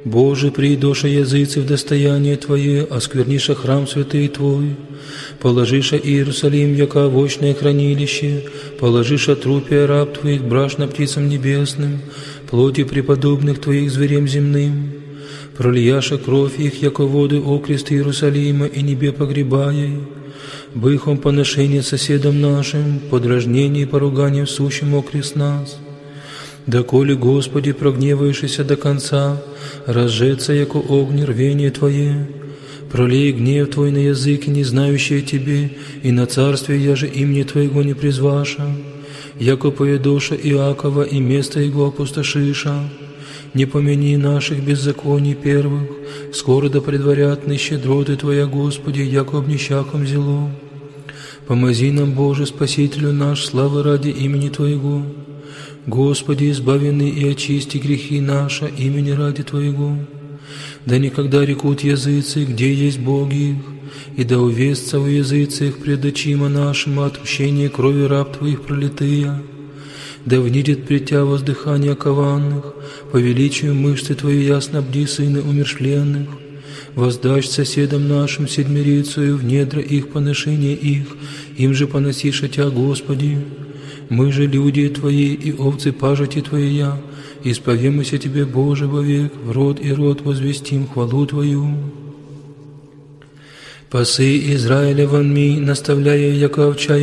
Боже, придоша языцы в достояние Твое, оскверниша храм святый Твой, положиша Иерусалим, яко овощное хранилище, положиша трупе раб Твоих брашно птицам небесным, плоти преподобных Твоих зверем земным, прольяша кровь их, яко воды окрест Иерусалима, и небе погребая, быхом поношение соседам нашим, подражнение и поругание сущим окрест нас. Доколе, Господи, прогневаешься до конца, разжеться, яко огонь рвение Твое, пролей гнев Твой на языки, не знающие Тебе, и на царствие я же имени Твоего не призваша, яко поведоша Иакова и место его опустошиша. Не помяни наших беззаконий первых, скоро да предварятны щедроты Твоя, Господи, яко обнищахом зело. Помози нам, Боже, Спасителю наш, славы ради имени Твоего. Господи, избавенный и очисти грехи наши имени ради Твоего. Да никогда рекут языцы, где есть боги их, и да увестся у языцы их пред очима нашим отмщение крови раб Твоих пролитыя. Да внидит пред Тя воздыхание кованных, по величию мышцы Твоей ясно бди сыны умершленных. Воздашь соседам нашим седмирицию в недра их поношения их, им же поносиша Тя, Господи. Мы же люди Твои и овцы пажити Твоя, исповемся Тебе, Боже, вовек, в род и род возвестим хвалу Твою. Пасы Израиля вон ми, наставляя яко овча